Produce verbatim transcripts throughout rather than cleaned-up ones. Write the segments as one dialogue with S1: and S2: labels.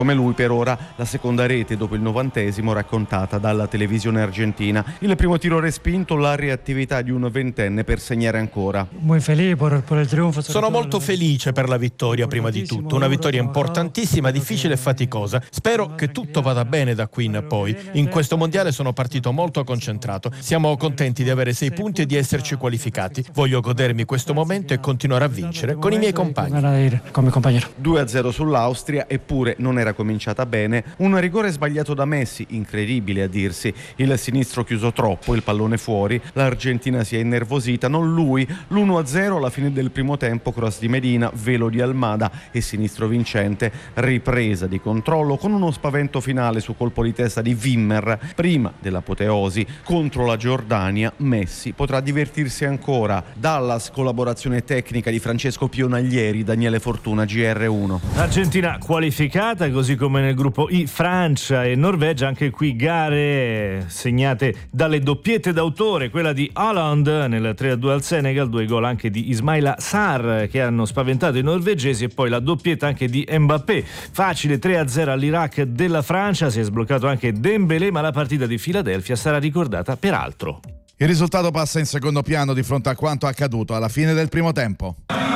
S1: Come lui per ora la seconda rete dopo il novantesimo raccontata dalla televisione argentina. Il primo tiro respinto, la reattività di un ventenne per segnare ancora.
S2: Sono molto felice per la vittoria prima di tutto, una vittoria importantissima, difficile e faticosa. Spero che tutto vada bene da qui in poi. In questo mondiale sono partito molto concentrato. Siamo contenti di avere sei punti e di esserci qualificati. Voglio godermi questo momento e continuare a vincere con i miei compagni.
S1: due a zero sull'Austria, eppure non era cominciata bene. Un rigore sbagliato da Messi, incredibile a dirsi. Il sinistro chiuso troppo, il pallone fuori, l'Argentina si è innervosita, non lui. l'uno a zero alla fine del primo tempo, cross di Medina, velo di Almada e sinistro vincente, ripresa di controllo con uno spavento finale su colpo di testa di Wimmer. Prima dell'apoteosi contro la Giordania, Messi potrà divertirsi ancora. Dallas, collaborazione tecnica di Francesco Pionaglieri, Daniele Fortuna, G R uno.
S3: Argentina qualificata, così come nel gruppo I Francia e Norvegia, anche qui gare segnate dalle doppiette d'autore, quella di Haaland nel tre a due al Senegal, due gol anche di Ismaila Sarr che hanno spaventato i norvegesi, e poi la doppietta anche di Mbappé. Facile tre a zero all'Iraq della Francia, si è sbloccato anche Dembélé, ma la partita di Philadelphia sarà ricordata per altro.
S4: Il risultato passa in secondo piano di fronte a quanto accaduto alla fine del primo tempo.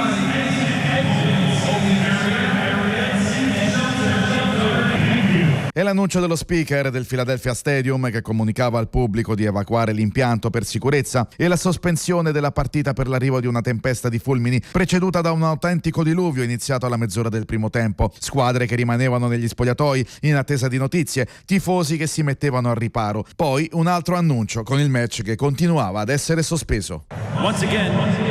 S4: È l'annuncio dello speaker del Philadelphia Stadium che comunicava al pubblico di evacuare l'impianto per sicurezza e la sospensione della partita per l'arrivo di una tempesta di fulmini preceduta da un autentico diluvio iniziato alla mezz'ora del primo tempo. Squadre che rimanevano negli spogliatoi in attesa di notizie, tifosi che si mettevano al riparo. Poi un altro annuncio con il match che continuava ad essere sospeso.
S5: Once again,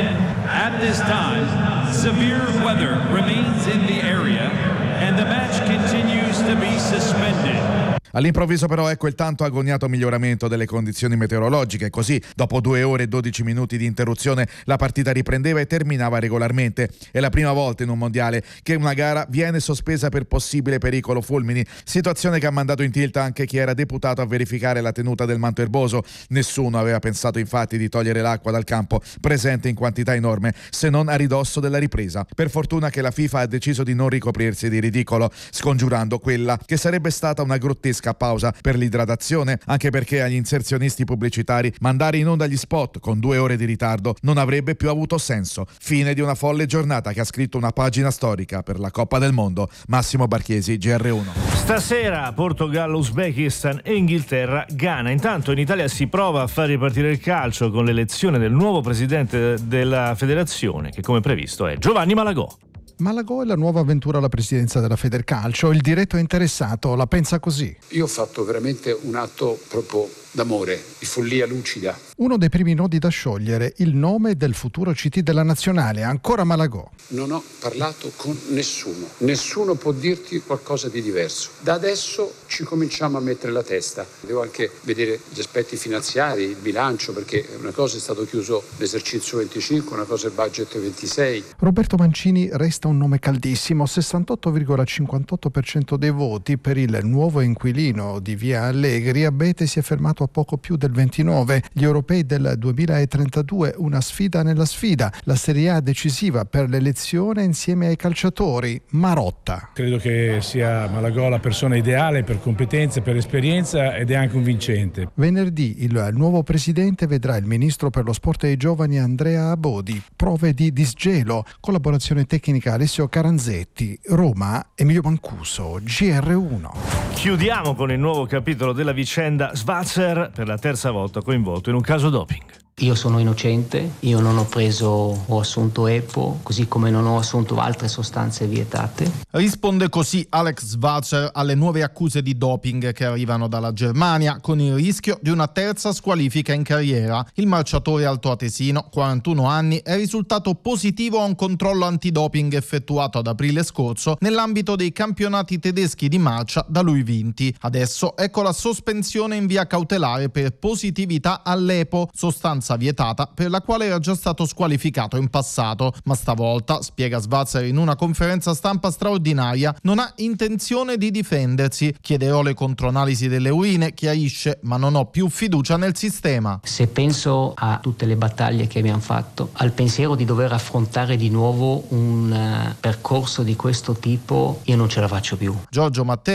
S5: at this time, severe weather remains in the area and the match continues to be suspended.
S4: All'improvviso però ecco il tanto agognato miglioramento delle condizioni meteorologiche, così dopo due ore e dodici minuti di interruzione la partita riprendeva e terminava regolarmente. È la prima volta in un mondiale che una gara viene sospesa per possibile pericolo fulmini, situazione che ha mandato in tilt anche chi era deputato a verificare la tenuta del manto erboso. Nessuno aveva pensato infatti di togliere l'acqua dal campo, presente in quantità enorme, se non a ridosso della ripresa. Per fortuna che la FIFA ha deciso di non ricoprirsi di ridicolo, scongiurando quella che sarebbe stata una grottesca pausa per l'idratazione, anche perché agli inserzionisti pubblicitari mandare in onda gli spot con due ore di ritardo non avrebbe più avuto senso. Fine di una folle giornata che ha scritto una pagina storica per la Coppa del Mondo. Massimo Barchiesi, G R uno.
S3: Stasera Portogallo, Uzbekistan e Inghilterra, Ghana. Intanto in Italia si prova a far ripartire il calcio con l'elezione del nuovo presidente della federazione, che come previsto è Giovanni Malagò.
S6: Malagò è la nuova avventura alla presidenza della Federcalcio. Il diretto interessato la pensa così.
S7: Io ho fatto veramente un atto proprio d'amore, di follia lucida.
S6: Uno dei primi nodi da sciogliere, il nome del futuro C T della nazionale, ancora Malagò.
S7: Non ho parlato con nessuno, nessuno può dirti qualcosa di diverso. Da adesso ci cominciamo a mettere la testa. Devo anche vedere gli aspetti finanziari, il bilancio, perché una cosa è stato chiuso l'esercizio venticinque, una cosa è il budget ventisei.
S6: Roberto Mancini resta un nome caldissimo, sessantotto virgola cinquantotto per cento dei voti per il nuovo inquilino di Via Allegri. Abete si è fermato a poco più del ventinove. Gli europei del duemilatrentadue, una sfida nella sfida, la Serie A decisiva per l'elezione insieme ai calciatori. Marotta.
S8: Credo che sia Malagò la persona ideale per competenze, per esperienza, ed è anche un vincente.
S6: Venerdì il nuovo presidente vedrà il ministro per lo sport e i giovani Andrea Abodi. Prove di disgelo, collaborazione tecnica Alessio Caranzetti. Roma, Emilio Mancuso, G R uno.
S3: Chiudiamo con il nuovo capitolo della vicenda Schwarzer, per la terza volta coinvolto in un caso doping.
S9: Io sono innocente, io non ho preso o assunto EPO, così come non ho assunto altre sostanze vietate.
S10: Risponde così Alex Schwarzer alle nuove accuse di doping che arrivano dalla Germania, con il rischio di una terza squalifica in carriera. Il marciatore altoatesino, quarantuno anni, è risultato positivo a un controllo antidoping effettuato ad aprile scorso nell'ambito dei campionati tedeschi di marcia da lui vinti. Adesso ecco la sospensione in via cautelare per positività all'EPO, sostanza sostanza vietata per la quale era già stato squalificato in passato, ma stavolta, spiega Schwarzer in una conferenza stampa straordinaria, non ha intenzione di difendersi. Chiederò le controanalisi delle urine, chiarisce, ma non ho più fiducia nel sistema.
S9: Se penso a tutte le battaglie che abbiamo fatto, al pensiero di dover affrontare di nuovo un uh, percorso di questo tipo, io non ce la faccio più.
S10: Giorgio Mattei